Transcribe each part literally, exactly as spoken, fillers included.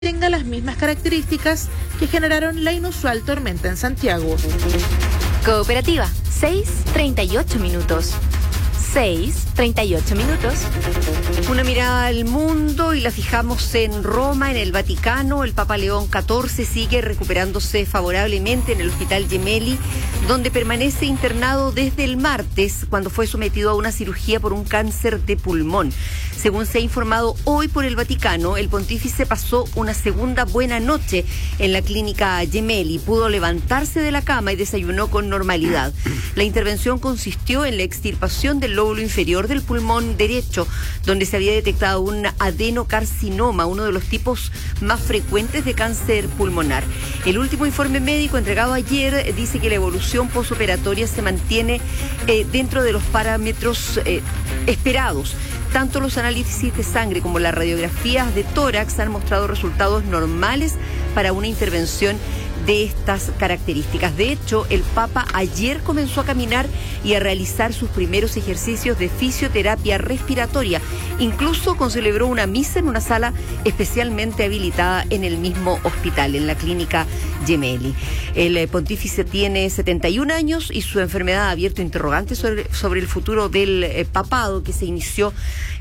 tenga las mismas características que generaron la inusual tormenta en Santiago. Cooperativa, seis treinta y ocho minutos. seis treinta y ocho minutos. Una mirada al mundo y la fijamos en Roma, en el Vaticano. El Papa León catorce sigue recuperándose favorablemente en el Hospital Gemelli, donde permanece internado desde el martes, cuando fue sometido a una cirugía por un cáncer de pulmón. Según se ha informado hoy por el Vaticano, el pontífice pasó una segunda buena noche en la clínica Gemelli. Pudo levantarse de la cama y desayunó con normalidad. La intervención consistió en la extirpación del lóbulo inferior del pulmón derecho, donde se había detectado un adenocarcinoma, uno de los tipos más frecuentes de cáncer pulmonar. El último informe médico entregado ayer dice que la evolución posoperatoria se mantiene eh, dentro de los parámetros eh, esperados. Tanto los análisis de sangre como las radiografías de tórax han mostrado resultados normales para una intervención de estas características. De hecho, el Papa ayer comenzó a caminar y a realizar sus primeros ejercicios de fisioterapia respiratoria. Incluso concelebró una misa en una sala especialmente habilitada en el mismo hospital, en la clínica Gemelli. El pontífice tiene setenta y un años y su enfermedad ha abierto interrogantes sobre, sobre el futuro del eh, papado, que se inició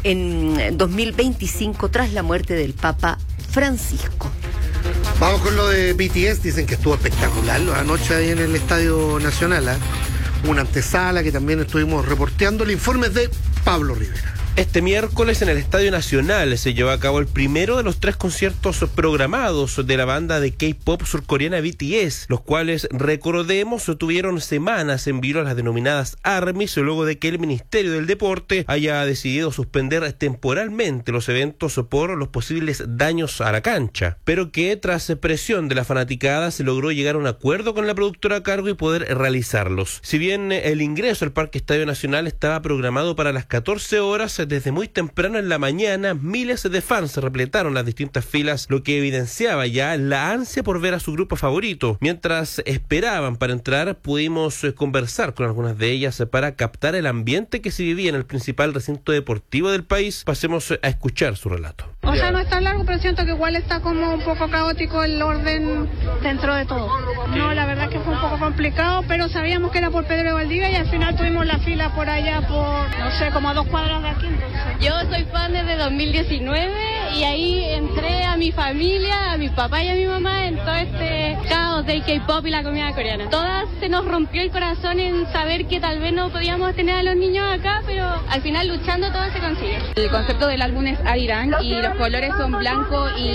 en dos mil veinticinco tras la muerte del Papa Francisco. Vamos con lo de B T S. Dicen que estuvo espectacular anoche ahí en el Estadio Nacional, ¿eh? Una antesala que también estuvimos reporteando. El informe es de Pablo Rivera. Este miércoles en el Estadio Nacional se llevó a cabo el primero de los tres conciertos programados de la banda de K-pop surcoreana B T S, los cuales, recordemos, tuvieron semanas en vilo a las denominadas ARMYs, luego de que el Ministerio del Deporte haya decidido suspender temporalmente los eventos por los posibles daños a la cancha, pero que tras presión de la fanaticada se logró llegar a un acuerdo con la productora a cargo y poder realizarlos. Si bien el ingreso al Parque Estadio Nacional estaba programado para las catorce horas, desde muy temprano en la mañana, miles de fans repletaron las distintas filas, lo que evidenciaba ya la ansia por ver a su grupo favorito. Mientras esperaban para entrar, pudimos conversar con algunas de ellas para captar el ambiente que se vivía en el principal recinto deportivo del país. Pasemos a escuchar su relato. O sea, no es tan largo, pero siento que igual está como un poco caótico el orden dentro de todo. No, la verdad que fue un poco complicado, pero sabíamos que era por Pedro de Valdivia y al final tuvimos la fila por allá, por, no sé, como a dos cuadras de aquí. Entonces. Yo soy fan desde dos mil diecinueve y ahí entré a mi familia, a mi papá y a mi mamá en todo este caos del K-pop y la comida coreana. Todas se nos rompió el corazón en saber que tal vez no podíamos tener a los niños acá, pero al final luchando todo se consigue. El concepto del álbum es Arirang y los colores son blanco y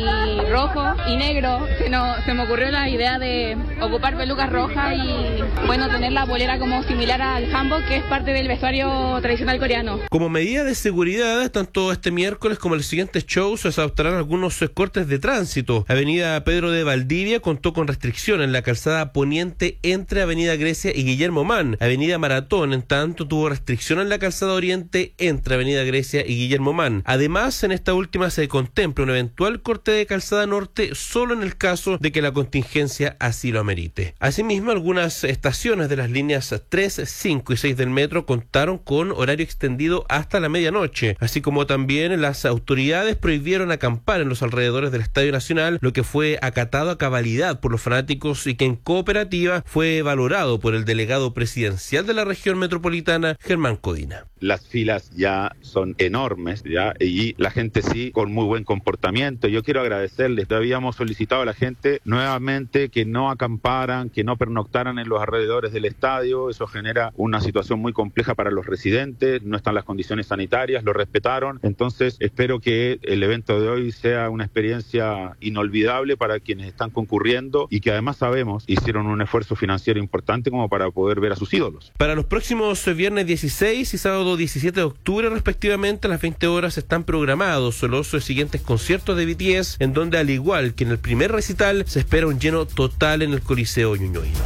rojo y negro. Se, no, se me ocurrió la idea de ocupar pelucas rojas y, bueno, tener la polera como similar al hanbok, que es parte del vestuario tradicional coreano. Como medida de seguridad, tanto este miércoles como el siguiente show se adoptarán algunos cortes de tránsito. Avenida Pedro de Valdivia contó con restricción en la calzada poniente entre Avenida Grecia y Guillermo Mann. Avenida Maratón, en tanto, tuvo restricción en la calzada oriente entre Avenida Grecia y Guillermo Mann. Además, en esta última se contempla un eventual corte de calzada norte solo en el caso de que la contingencia así lo amerite. Asimismo, algunas estaciones de las líneas tres, cinco y seis del metro contaron con horario extendido hasta la medianoche, así como también las autoridades prohibieron acampar en los alrededores del Estadio Nacional, lo que fue acatado a cabalidad por los fanáticos y que en cooperativa fue valorado por el delegado presidencial de la región metropolitana, Germán Codina. Las filas ya son enormes, ya, y la gente sí, con muy buen comportamiento. Yo quiero agradecerles, habíamos solicitado a la gente nuevamente que no acamparan, que no pernoctaran en los alrededores del estadio. Eso genera una situación muy compleja para los residentes, no están las condiciones sanitarias, lo respetaron. Entonces espero que el evento de hoy sea una experiencia inolvidable para quienes están concurriendo y que además sabemos hicieron un esfuerzo financiero importante como para poder ver a sus ídolos. Para los próximos viernes dieciséis y sábado diecisiete de octubre respectivamente, a las veinte horas están programados los siguientes conciertos de B T S, en donde, al igual que en el primer recital, se espera un lleno total en el Coliseo Ñuñoino.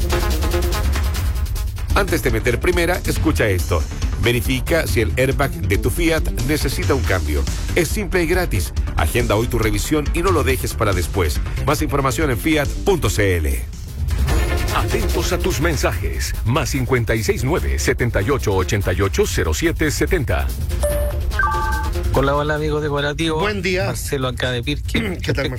Antes de meter primera, escucha esto. Verifica si el airbag de tu Fiat necesita un cambio. Es simple y gratis. Agenda hoy tu revisión y no lo dejes para después. Más información en fiat punto c l. Atentos a tus mensajes. Más cincuenta y seis nueve, setenta y ocho ochenta y ocho cero siete setenta. Hola, hola amigos de Cooperativo. Buen día. Marcelo acá de Pirque. ¿Qué tal,